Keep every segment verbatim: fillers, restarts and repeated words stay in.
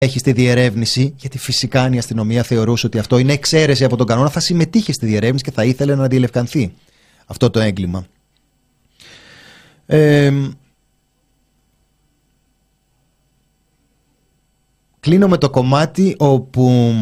συμμετέχει στη διερεύνηση, γιατί φυσικά αν η αστυνομία θεωρούσε ότι αυτό είναι εξαίρεση από τον κανόνα, θα συμμετείχε στη διερεύνηση και θα ήθελε να διελευκανθεί αυτό το έγκλημα. Ε, κλείνω με το κομμάτι όπου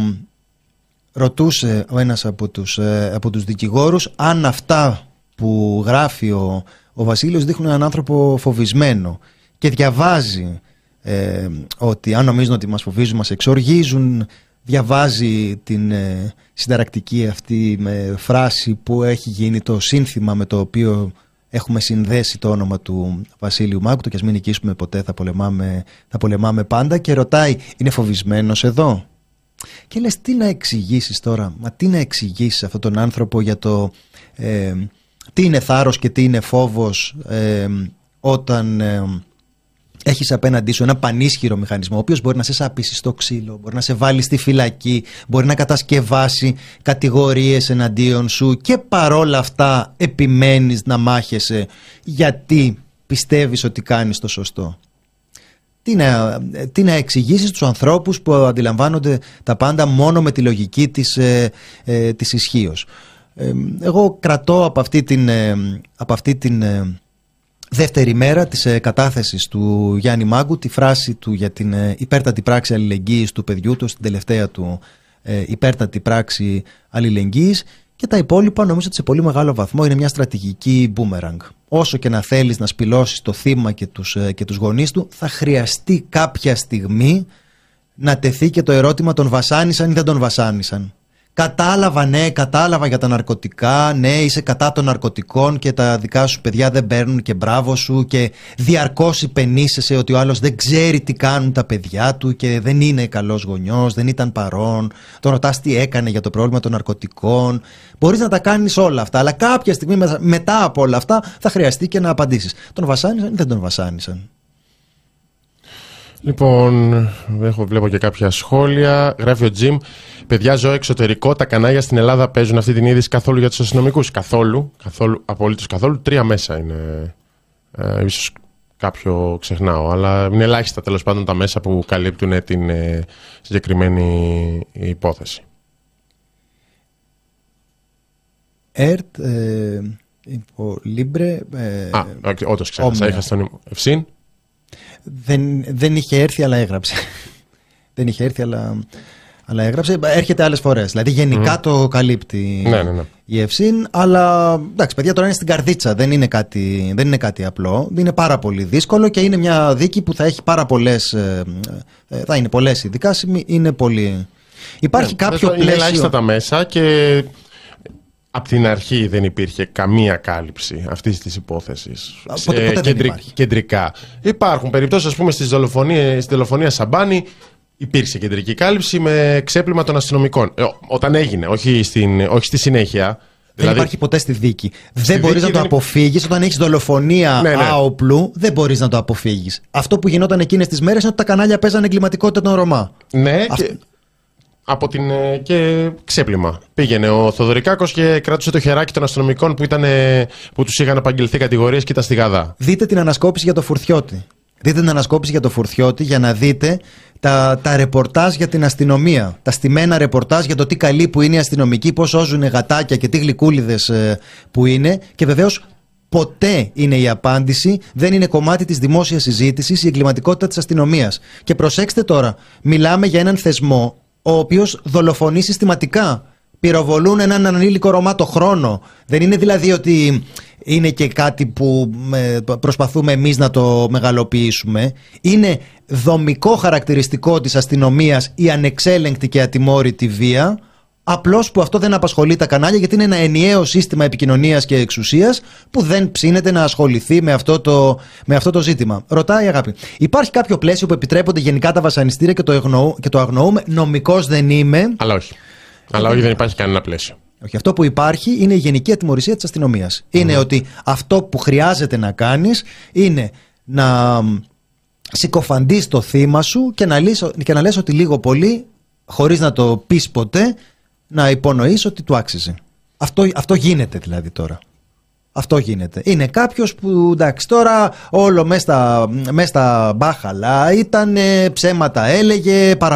ρωτούσε ο ένας από τους, ε, από τους δικηγόρους αν αυτά που γράφει ο, ο Βασίλειος δείχνουν έναν άνθρωπο φοβισμένο, και διαβάζει ε, ότι αν νομίζουν ότι μας φοβίζουν μας εξοργίζουν. Διαβάζει την ε, συνταρακτική αυτή με φράση που έχει γίνει το σύνθημα με το οποίο έχουμε συνδέσει το όνομα του Βασίλειου Μάγκου, το «Κι ας μην νικήσουμε ποτέ, θα πολεμάμε, θα πολεμάμε πάντα», και ρωτάει, είναι φοβισμένος εδώ? Και λες, τι να εξηγήσεις τώρα, μα τι να εξηγήσεις αυτόν τον άνθρωπο για το ε, τι είναι θάρρος και τι είναι φόβος ε, όταν ε, έχεις απέναντί σου ένα πανίσχυρο μηχανισμό, ο οποίος μπορεί να σε σαπίσει στο ξύλο, μπορεί να σε βάλει στη φυλακή, μπορεί να κατασκευάσει κατηγορίες εναντίον σου, και παρόλα αυτά επιμένεις να μάχεσαι γιατί πιστεύεις ότι κάνεις το σωστό. Τι να, τι να εξηγήσεις τους ανθρώπους που αντιλαμβάνονται τα πάντα μόνο με τη λογική της, ε, ε, της ισχύως. Ε, εγώ κρατώ από αυτή την, ε, από αυτή την ε, δεύτερη μέρα της ε, κατάθεσης του Γιάννη Μάγκου τη φράση του για την ε, υπέρτατη πράξη αλληλεγγύης του παιδιού του, στην τελευταία του ε, υπέρτατη πράξη αλληλεγγύης, και τα υπόλοιπα νομίζω ότι σε πολύ μεγάλο βαθμό είναι μια στρατηγική boomerang. Όσο και να θέλεις να σπηλώσεις το θύμα και τους, ε, και τους γονείς του, θα χρειαστεί κάποια στιγμή να τεθεί και το ερώτημα, τον βασάνισαν ή δεν τον βασάνισαν. Κατάλαβα, ναι, κατάλαβα για τα ναρκωτικά, ναι, είσαι κατά των ναρκωτικών και τα δικά σου παιδιά δεν παίρνουν και μπράβο σου, και διαρκώς υπενήσεσαι ότι ο άλλος δεν ξέρει τι κάνουν τα παιδιά του και δεν είναι καλός γονιός, δεν ήταν παρόν, τον ρωτάς τι έκανε για το πρόβλημα των ναρκωτικών. Μπορείς να τα κάνεις όλα αυτά, αλλά κάποια στιγμή μετά από όλα αυτά θα χρειαστεί και να απαντήσεις. Τον βασάνισαν ή δεν τον βασάνισαν? Λοιπόν, έχω, βλέπω και κάποια σχόλια. Γράφει ο Τζιμ, παιδιά, ζω εξωτερικό. Τα κανάλια στην Ελλάδα παίζουν αυτή την είδηση καθόλου για τους αστυνομικούς? Καθόλου, καθόλου, απολύτως καθόλου. Τρία μέσα είναι. Ε, ίσως κάποιο ξεχνάω, αλλά είναι ελάχιστα τέλος πάντων τα μέσα που καλύπτουν την ε, συγκεκριμένη υπόθεση. ΕΡΤ, ε, Λίμπρε. Ε, Α, όντως ξέχασα. Είχα στον Ευσύν. Δεν, δεν είχε έρθει αλλά έγραψε. Δεν είχε έρθει αλλά, αλλά έγραψε. Έρχεται άλλες φορές. Δηλαδή γενικά mm. το καλύπτει ναι, ναι, ναι. η Ευσύν. Αλλά εντάξει, παιδιά, τώρα είναι στην καρδίτσα. Δεν είναι κάτι, δεν είναι κάτι απλό. Είναι πάρα πολύ δύσκολο και είναι μια δίκη που θα έχει πάρα πολλές. Ε, ε, θα είναι πολλές ειδικά. Είναι πολύ. Υπάρχει ναι, κάποιο πλαίσιο. Είναι ελάχιστα τα μέσα και. Από την αρχή δεν υπήρχε καμία κάλυψη αυτής της υπόθεσης. Ποτέ, ποτέ κεντρι, δεν υπάρχει. Κεντρικά. Υπάρχουν περιπτώσεις, ας πούμε, στη δολοφονία Σαμπάνη υπήρξε κεντρική κάλυψη με ξέπλυμα των αστυνομικών. Ε, όταν έγινε, όχι, στην, όχι στη συνέχεια. Δεν δηλαδή, υπάρχει ποτέ στη δίκη. Δεν μπορείς να το αποφύγεις. Όταν έχεις δολοφονία ναι, ναι. άοπλου, δεν μπορείς να το αποφύγεις. Αυτό που γινόταν εκείνες τις μέρες είναι ότι τα κανάλια παίζανε εγκληματικότητα των Ρωμά. Ναι, Αυτό... και... Από την, και ξέπλυμα. Πήγαινε ο Θοδωρικάκος και κράτησε το χεράκι των αστυνομικών που, ήταν, που τους είχαν απαγγελθεί κατηγορίες και ήταν στη Γαδά. Δείτε την ανασκόπηση για το Φουρτιώτη. Δείτε την ανασκόπηση για το Φουρτιώτη για να δείτε τα, τα ρεπορτάζ για την αστυνομία. Τα στημένα ρεπορτάζ για το τι καλή που είναι οι αστυνομικοί, πώς σώζουν γατάκια και τι γλυκούλιδες που είναι. Και βεβαίως ποτέ είναι η απάντηση, δεν είναι κομμάτι της δημόσιας συζήτησης η εγκληματικότητα της αστυνομίας. Και προσέξτε τώρα, μιλάμε για έναν θεσμό ο οποίος δολοφονεί συστηματικά. Πυροβολούν έναν ανήλικο Ρωμά το χρόνο. Δεν είναι δηλαδή ότι είναι και κάτι που προσπαθούμε εμείς να το μεγαλοποιήσουμε. Είναι δομικό χαρακτηριστικό της αστυνομίας η ανεξέλεγκτη και ατιμόρυτη βία. Απλώς που αυτό δεν απασχολεί τα κανάλια, γιατί είναι ένα ενιαίο σύστημα επικοινωνίας και εξουσίας που δεν ψήνεται να ασχοληθεί με αυτό το, με αυτό το ζήτημα. Ρωτάει η Αγάπη, υπάρχει κάποιο πλαίσιο που επιτρέπονται γενικά τα βασανιστήρια και το, εγνοού, και το αγνοούμε? Νομικός δεν είμαι. Αλλά όχι. Αλλά όχι, δεν υπάρχει κανένα πλαίσιο. Όχι. Αυτό που υπάρχει είναι η γενική ατιμωρησία της αστυνομίας. Mm-hmm. Είναι ότι αυτό που χρειάζεται να κάνεις είναι να συκοφαντείς το θύμα σου και να, λες, και να λες ότι λίγο πολύ, χωρίς να το πεις ποτέ, να υπονοείς ότι του άξιζε. Αυτό, αυτό γίνεται δηλαδή τώρα. Αυτό γίνεται. Είναι κάποιος που εντάξει τώρα όλο μέσα στα, μέσα στα μπάχαλα ήταν, ψέματα έλεγε, παρα